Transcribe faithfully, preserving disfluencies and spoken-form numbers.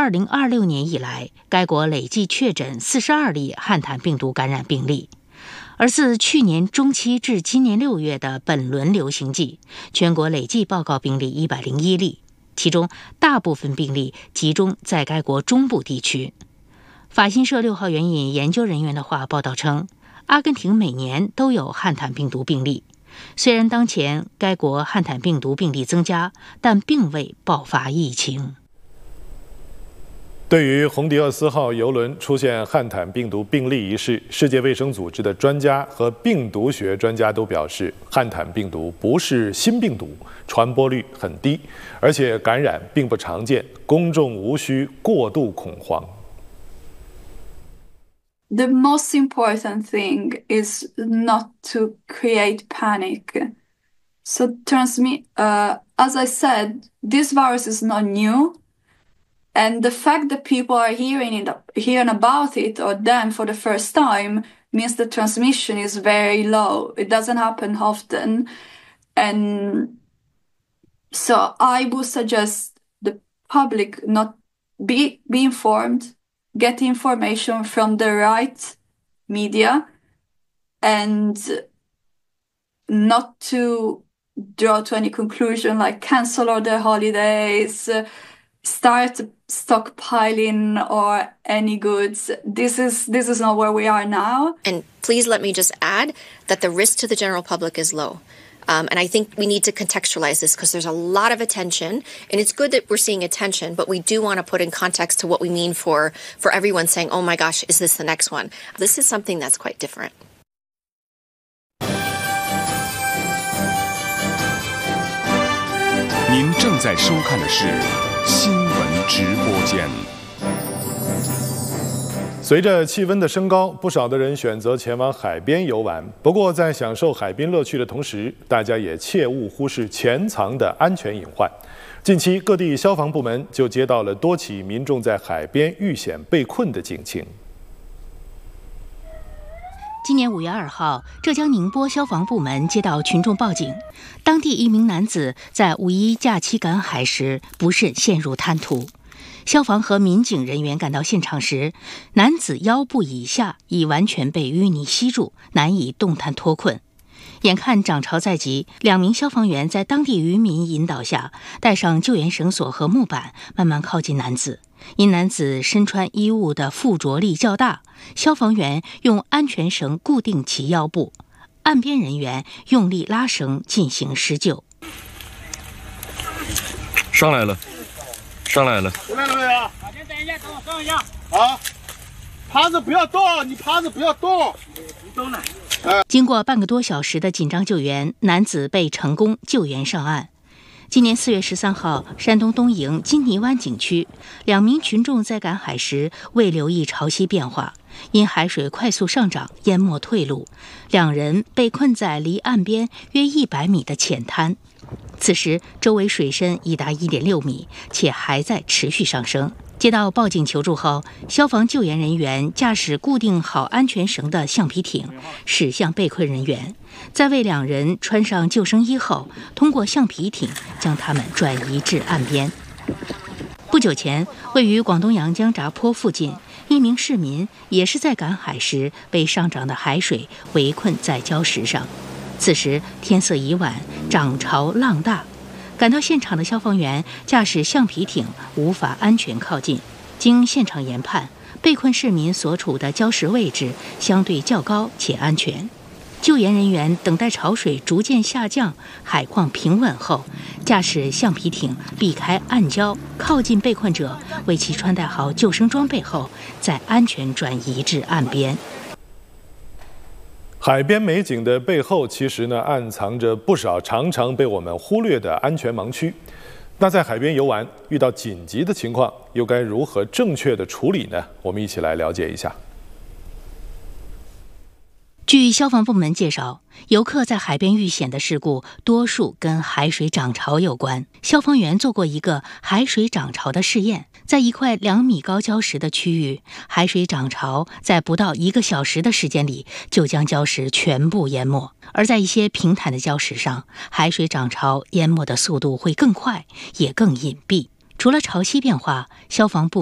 二零二六年以来，该国累计确诊四十二例汉坦病毒感染病例。而自去年中期至今年六月的本轮流行季，全国累计报告病例一百零一例，其中大部分病例集中在该国中部地区。法新社六号援引研究人员的话报道称，阿根廷每年都有汉坦病毒病例。虽然当前该国汉坦病毒病例增加，但并未爆发疫情。 对于洪迪厄斯号邮轮出现汉坦病毒病例一事，世界卫生组织的专家和病毒学专家都表示，汉坦病毒不是新病毒，传播率很低，而且感染并不常见，公众无需过度恐慌。 The most important thing is not to create panic. So transmit, uh, as I said, this virus is not new. And the fact that people are hearing it, hearing about it or them for the first time means the transmission is very low. It doesn't happen often. And so I would suggest the public not be, be informed, get information from the right media, and not to draw to any conclusion like cancel all their holidays, start stockpiling or any goods. This is this is not where we are now. And please let me just add that the risk to the general public is low. Um, and I think we need to contextualize this because there's a lot of attention, and it's good that we're seeing attention, but we do want to put in context to what we mean for, for everyone saying, oh my gosh, is this the next one? This is something that's quite different. 您正在收看的是新闻直播间。 随着气温的升高，不少的人选择前往海边游玩。不过，在享受海滨乐趣的同时，大家也切勿忽视潜藏的安全隐患。近期，各地消防部门就接到了多起民众在海边遇险被困的警情。 今年五月二号，浙江宁波消防部门接到群众报警，当地一名男子在五一假期赶海时不慎陷入滩涂。消防和民警人员赶到现场时，男子腰部以下已完全被淤泥吸住，难以动弹脱困。眼看涨潮在即，两名消防员在当地渔民引导下，带上救援绳索和木板，慢慢靠近男子。因男子身穿衣物的附着力较大，消防员用安全绳固定其腰部，岸边人员用力拉绳进行施救。 上来了，上来了。 上来了没有？把先等一下，等我上一下。好，趴着不要动，你趴着不要动。你动了。 经过半个多小时的紧张救援，男子被成功救援上岸。今年四月十三号，山东东营金泥湾景区，两名群众在赶海时未留意潮汐变化，因海水快速上涨，淹没退路，两人被困在离岸边约一百米的浅滩。此时，周围水深已达一点六米，且还在持续上升。接到报警求助后，消防救援人员驾驶固定好安全绳的橡皮艇驶向被困人员，在为两人穿上救生衣后，通过橡皮艇将他们转移至岸边。不久前，位于广东阳江闸坡附近，一名市民也是在赶海时被上涨的海水围困在礁石上。此时天色已晚，涨潮浪大。赶到现场的消防员驾驶橡皮艇无法安全靠近，经现场研判，被困市民所处的礁石位置相对较高且安全。救援人员等待潮水逐渐下降，海况平稳后，驾驶橡皮艇避开暗礁，靠近被困者，为其穿戴好救生装备后，再安全转移至岸边。 海边美景的背后，其实呢暗藏着不少常常被我们忽略的安全盲区。那在海边游玩遇到紧急的情况，又该如何正确的处理呢？我们一起来了解一下。 据消防部门介绍，游客在海边遇险的事故多数跟海水涨潮有关。消防员做过一个海水涨潮的试验，在一块两米高礁石的区域，海水涨潮在不到一个小时的时间里就将礁石全部淹没。而在一些平坦的礁石上，海水涨潮淹没的速度会更快，也更隐蔽。除了潮汐变化，消防部